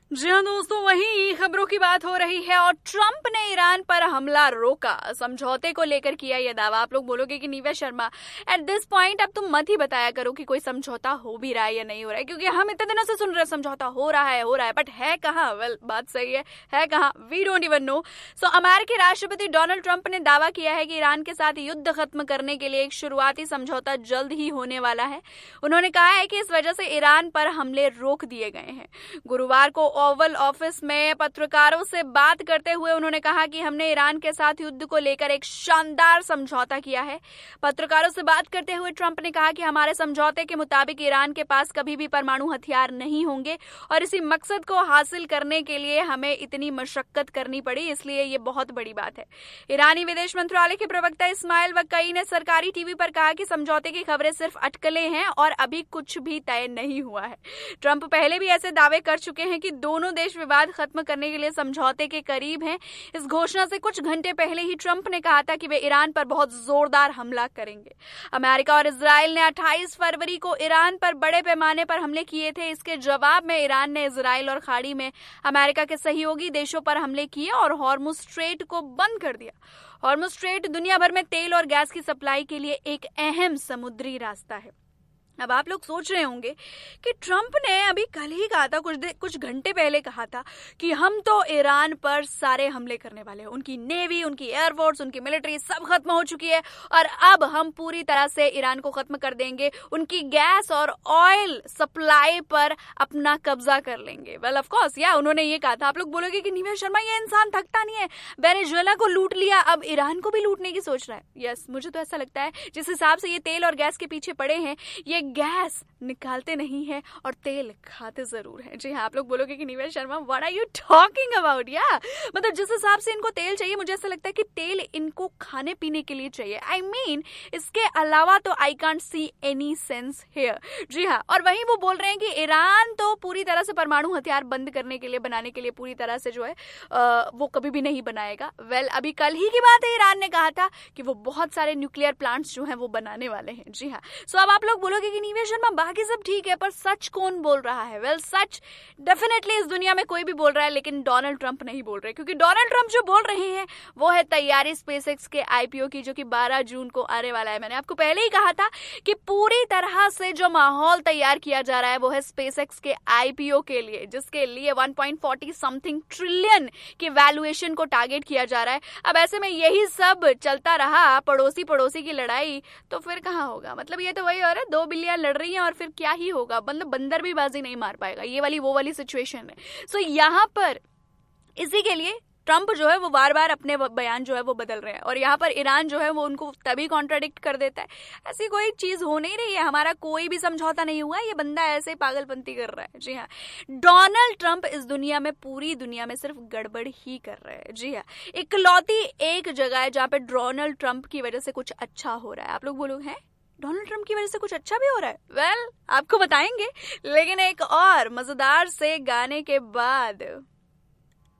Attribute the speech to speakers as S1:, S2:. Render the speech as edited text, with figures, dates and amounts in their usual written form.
S1: जी हाँ दोस्तों, वही खबरों की बात हो रही है और ट्रंप ने ईरान पर हमला रोका, समझौते को लेकर किया यह दावा। आप लोग बोलोगे कि नीवा शर्मा एट दिस पॉइंट अब तुम मत ही बताया करो कि कोई समझौता हो भी रहा है या नहीं हो रहा है, क्योंकि हम इतने दिनों से सुन रहे हैं समझौता हो रहा है बट है कहाँ? वेल, बात सही है कहाँ? We don't even know. सो अमेरिकी राष्ट्रपति डोनाल्ड ट्रंप ने दावा किया है कि ईरान के साथ युद्ध खत्म करने के लिए एक शुरुआती समझौता जल्द ही होने वाला है। उन्होंने कहा है कि इस वजह से ईरान पर हमले रोक दिए गए हैं। गुरुवार को ओवल ऑफिस में पत्रकारों से बात करते हुए उन्होंने कहा कि हमने ईरान के साथ युद्ध को लेकर एक शानदार समझौता किया है। पत्रकारों से बात करते हुए ट्रंप ने कहा कि हमारे समझौते के मुताबिक ईरान के पास कभी भी परमाणु हथियार नहीं होंगे और इसी मकसद को हासिल करने के लिए हमें इतनी मशक्कत करनी पड़ी, इसलिए ये बहुत बड़ी बात है। ईरानी विदेश मंत्रालय के प्रवक्ता इस्माइल वक्ई ने सरकारी टीवी पर कहा कि समझौते की खबरें सिर्फ अटकलें हैं और अभी कुछ भी तय नहीं हुआ है। ट्रंप पहले भी ऐसे दावे कर चुके हैं कि दोनों देश विवाद खत्म करने के लिए समझौते के करीब हैं। इस घोषणा से कुछ घंटे पहले ही ट्रंप ने कहा था कि वे ईरान पर बहुत जोरदार हमला करेंगे। अमेरिका और इजराइल ने 28 फरवरी को ईरान पर बड़े पैमाने पर हमले किए थे। इसके जवाब में ईरान ने इजराइल और खाड़ी में अमेरिका के सहयोगी देशों पर हमले किए और हॉर्मुज स्ट्रेट को बंद कर दिया। हॉर्मुज स्ट्रेट दुनिया भर में तेल और गैस की सप्लाई के लिए एक अहम समुद्री रास्ता है। अब आप लोग सोच रहे होंगे कि ट्रंप ने अभी कल ही कहा था, कुछ घंटे पहले कहा था कि हम तो ईरान पर सारे हमले करने वाले हैं। उनकी नेवी, उनकी एयरफोर्स, उनकी मिलिट्री सब खत्म हो चुकी है और अब हम पूरी तरह से ईरान को खत्म कर देंगे, उनकी गैस और ऑयल सप्लाई पर अपना कब्जा कर लेंगे। वेल ऑफ कोर्स या उन्होंने ये कहा था। आप लोग बोलोगे कि नीवा शर्मा ये इंसान थकता नहीं है, वेनेजुएला को लूट लिया, अब ईरान को भी लूटने की सोच रहा है। यस, मुझे तो ऐसा लगता है जिस हिसाब से ये तेल और गैस के पीछे पड़े हैं, ये गैस निकालते नहीं है और तेल खाते जरूर है। जी हाँ, आप लोग बोलोगे कि नीवा Sharma what are you talking about? या मतलब जिस हिसाब से इनको तेल चाहिए, मुझे ऐसा लगता है कि तेल इनको खाने पीने के लिए चाहिए। आई मीन इसके अलावा तो I can't see any sense here. जी हाँ, और वहीं वो बोल रहे हैं कि ईरान तो पूरी तरह से परमाणु हथियार बंद करने के लिए, बनाने के लिए पूरी तरह से जो है वो कभी भी नहीं बनाएगा। वेल, अभी कल ही की बात है, ईरान ने कहा था कि वो बहुत सारे न्यूक्लियर प्लांट्स जो हैं वो बनाने वाले हैं। जी हाँ, सो अब आप लोग बोलोगे कि नीवा शर्मा बाकी सब ठीक है, पर सच कौन बोल रहा है? वेल, सच डेफिनेटली इस दुनिया में कोई भी बोल रहा है, लेकिन डोनाल्ड ट्रंप नहीं बोल रहे, क्योंकि डोनाल्ड ट्रंप जो बोल रहे हैं वो है तैयारी स्पेसएक्स के आईपीओ की, जो कि 12 जून को आने वाला है। मैंने आपको पहले ही कहा था कि पूरी तरह से जो माहौल तैयार किया जा रहा है वो है स्पेसएक्स के आईपीओ के लिए, जिसके लिए 1.40 समथिंग ट्रिलियन की वैल्यूएशन को टारगेट किया जा रहा है। अब ऐसे में यही सब चलता रहा, पड़ोसी की लड़ाई, तो फिर कहाँ होगा? मतलब ये तो वही हो रहा है, 2 बिल्लियां लड़ रही हैं और फिर क्या ही होगा? मतलब बंदर भी बाजी नहीं मार पाएगा, ये वाली वो वाली सिचुएशन है। सो यहाँ पर इसी के लिए ट्रंप जो है वो बार बार अपने बयान जो है वो बदल रहे हैं और यहाँ पर ईरान जो है वो उनको तभी कॉन्ट्राडिक्ट कर देता है। ऐसी कोई चीज हो नहीं रही है, हमारा कोई भी समझौता नहीं हुआ, ये बंदा ऐसे पागलपंती कर रहा है। जी हाँ, डोनाल्ड ट्रंप इस दुनिया में, पूरी दुनिया में सिर्फ गड़बड़ ही कर रहे हैं। जी हाँ, इकलौती एक जगह है जहाँ पे डोनाल्ड ट्रंप की वजह से कुछ अच्छा हो रहा है। आप लोग बोलोगे हैं डोनाल्ड ट्रंप की वजह से कुछ अच्छा भी हो रहा है? वेल, आपको बताएंगे, लेकिन एक और मजेदार से गाने के बाद।